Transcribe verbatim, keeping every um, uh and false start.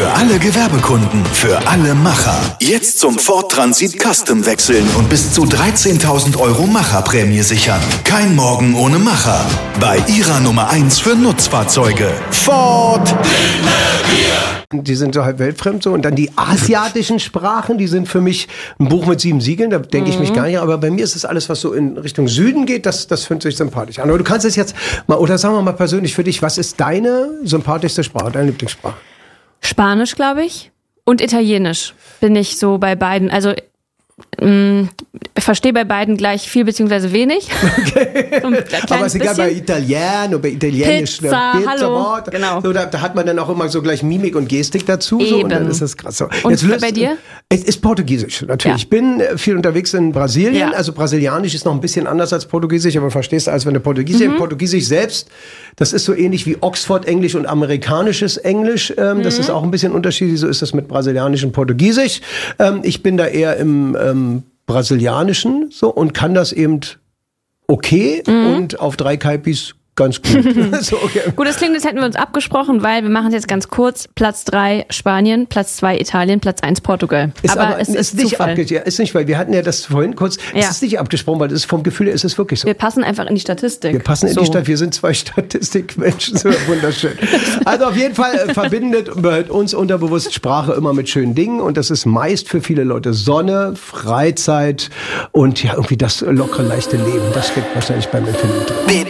Für alle Gewerbekunden, für alle Macher. Jetzt zum Ford Transit Custom wechseln und bis zu dreizehntausend Euro Macherprämie sichern. Kein Morgen ohne Macher. Bei Ihrer Nummer eins für Nutzfahrzeuge. Ford. Die sind so halb weltfremd so. Und dann die asiatischen Sprachen, die sind für mich ein Buch mit sieben Siegeln, da denke ich mich gar nicht. Aber bei mir ist es alles, was so in Richtung Süden geht, das, das finde ich sympathisch an. Aber du kannst es jetzt mal, oder sagen wir mal persönlich für dich, was ist deine sympathischste Sprache, deine Lieblingssprache? Spanisch, glaube ich. Und Italienisch bin ich so bei beiden. Also mh, verstehe bei beiden gleich viel beziehungsweise wenig. Okay. Aber es ist egal, bei Italiano, bei Italienisch. Pizza, Pizza hallo. Wort. Genau. So, da, da hat man dann auch immer so gleich Mimik und Gestik dazu. So, und dann ist das krass. So. Und Jetzt löst, bei dir? Es ist Portugiesisch, natürlich. Ja. Ich bin viel unterwegs in Brasilien. Ja. Also Brasilianisch ist noch ein bisschen anders als Portugiesisch, aber verstehst du, als wenn du Portugiesisch. Mhm. Portugiesisch selbst, das ist so ähnlich wie Oxford-Englisch und amerikanisches Englisch. Ähm, mhm. Das ist auch ein bisschen unterschiedlich. So ist das mit Brasilianisch und Portugiesisch. Ähm, ich bin da eher im ähm, Brasilianischen so und kann das eben okay mhm. und auf drei Kaipis ganz gut. so, okay. Gut, das klingt, als hätten wir uns abgesprochen, weil wir machen es jetzt ganz kurz. Platz drei Spanien, Platz zwei Italien, Platz eins Portugal. Ist aber, aber es ist, ist nicht Zufall. abge- ja, ist nicht, weil wir hatten ja das vorhin kurz, Ja. es ist nicht abgesprochen, weil das ist vom Gefühl her ist es wirklich so. Wir passen einfach in die Statistik. Wir passen in so. die Stadt, wir sind zwei Statistikmenschen, so wunderschön. Also auf jeden Fall äh, verbindet uns unterbewusst Sprache immer mit schönen Dingen und das ist meist für viele Leute Sonne, Freizeit und ja irgendwie das lockere, leichte Leben. Das steckt wahrscheinlich beim Empfinden drin.